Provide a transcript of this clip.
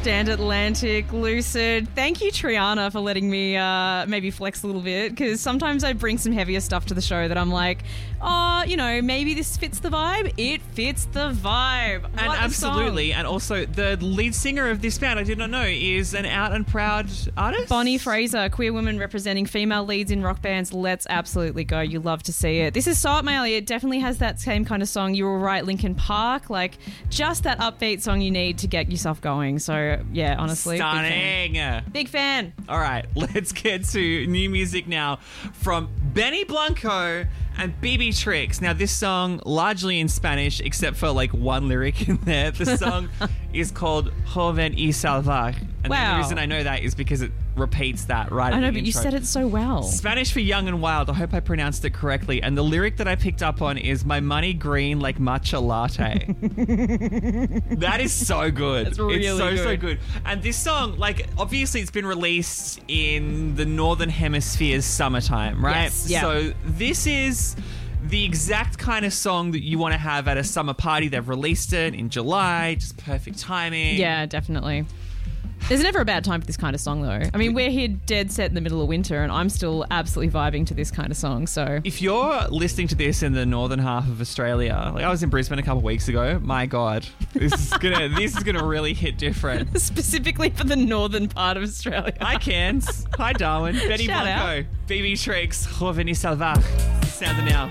Stand Atlantic, Lucid. Thank you, Triana, for letting me maybe flex a little bit, because sometimes I bring some heavier stuff to the show that I'm like, oh, maybe this fits the vibe. It fits the vibe. And absolutely. And also, the lead singer of this band, I did not know, is an out and proud artist. Bonnie Fraser, queer woman representing female leads in rock bands. Let's absolutely go. You love to see it. This is So Up My Alley. It definitely has that same kind of song. You were right, Linkin Park. Like, just that upbeat song you need to get yourself going. So, yeah, honestly. Stunning. Big fan. All right, let's get to new music now from Benny Blanco and BB Tricks. Now, this song, largely in Spanish, except for like one lyric in there. The song is called Joven y Salvaje. And the reason I know that is because it repeats that right at the intro. You said it so well. Spanish for young and wild. I hope I pronounced it correctly. And the lyric that I picked up on is my money green like matcha latte. That is so good. That's really it's so good. And this song, like, obviously it's been released in the Northern Hemisphere's summertime, right? Yes, yeah. So this is the exact kind of song that you want to have at a summer party. They've released it in July. Just perfect timing. Yeah, definitely. There's never a bad time for this kind of song, though. I mean, we're here dead set in the middle of winter, and I'm still absolutely vibing to this kind of song. So, if you're listening to this in the northern half of Australia, like I was in Brisbane a couple of weeks ago, my God, this is gonna really hit different. Specifically for the northern part of Australia. Hi, Cairns. Hi, Darwin. Benny Shout Blanco. out. BB Tricks. Joven y Salvaje. Sound it now.